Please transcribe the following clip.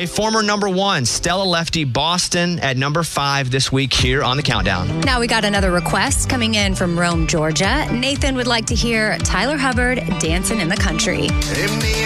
a former number 1, Stella Lefty Boston at number 5 this week here on the Countdown. Now we got another request coming in from Rome, Georgia. Nathan would like to hear Tyler Hubbard, Dancing in the Country.